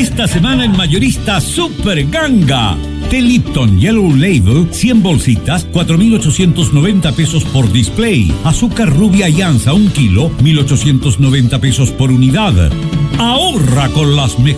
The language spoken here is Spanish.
Esta semana en mayorista Super Ganga. Té Lipton Yellow Label, 100 bolsitas, 4.890 pesos por display. Azúcar rubia Yanza, 1 kilo, 1.890 pesos por unidad. Ahorra con las mejores